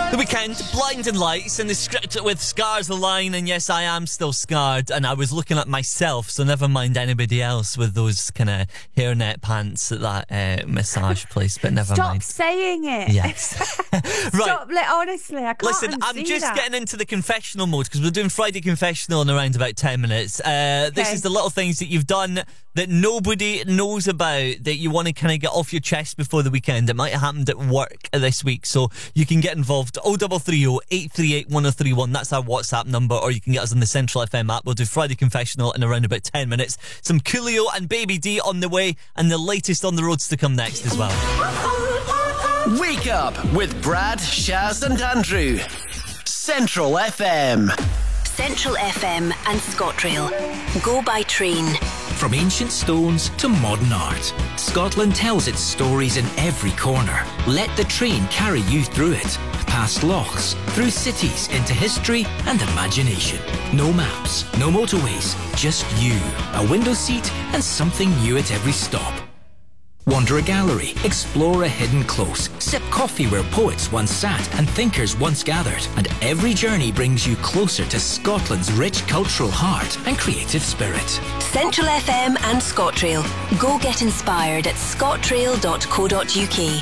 The Weeknd, Blinding Lights, and the script with Scars the Line, and yes, I am still scarred, and I was looking at myself, so never mind anybody else with those kind of hairnet pants at that massage place, but never mind. Stop saying it. Yes. Right. Stop, honestly, I can't Listen, I'm just getting into the confessional mode, because we're doing Friday confessional in around about 10 minutes. This is the little things that you've done that nobody knows about, that you want to kind of get off your chest before the weekend. It might have happened at work this week, so you can get involved. 0330 838 1031, that's our WhatsApp number, or you can get us on the Central FM app. We'll do Friday confessional in around about 10 minutes. Some Coolio and Baby D on the way, and the latest on the roads to come next as well. Wake up with Brad, Shaz and Andrew. Central FM. Central FM and ScotRail. Go by train. From ancient stones to modern art, Scotland tells its stories in every corner. Let the train carry you through it. Past lochs, through cities, into history and imagination. No maps, no motorways, just you, a window seat and something new at every stop. Wander a gallery, explore a hidden close, sip coffee where poets once sat and thinkers once gathered, and every journey brings you closer to Scotland's rich cultural heart and creative spirit. Central FM and ScotRail. Go get inspired at scotrail.co.uk.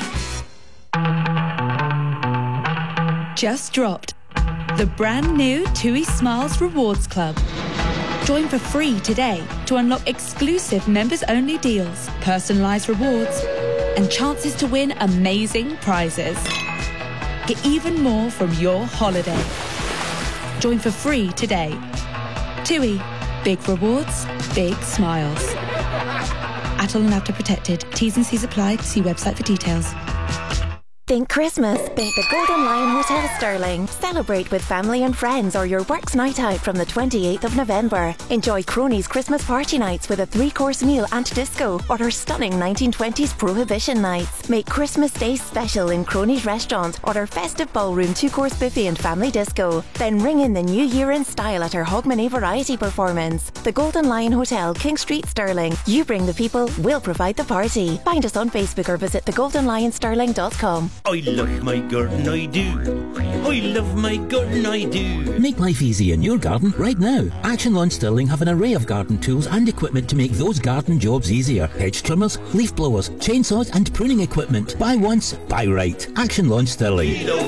Just dropped the brand new TUI Smiles Rewards Club. Join for free today to unlock exclusive members-only deals, personalised rewards, and chances to win amazing prizes. Get even more from your holiday. Join for free today. TUI. Big rewards, big smiles. Atoll and After Protected. T's and C's apply. See website for details. Think Christmas? Think the Golden Lion Hotel Stirling. Celebrate with family and friends or your works night out from the 28th of November. Enjoy Cronies Christmas party nights with a 3-course meal and disco, or our stunning 1920s Prohibition nights. Make Christmas Day special in Cronies restaurant or our festive ballroom 2-course buffet and family disco. Then ring in the new year in style at our Hogmanay variety performance. The Golden Lion Hotel, King Street, Stirling. You bring the people, we'll provide the party. Find us on Facebook or visit thegoldenlionstirling.com. I love my garden, I do. I love my garden, I do. Make life easy in your garden right now. Action Lawn Stirling have an array of garden tools and equipment to make those garden jobs easier. Hedge trimmers, leaf blowers, chainsaws and pruning equipment. Buy once, buy right. Action Lawn Stirling.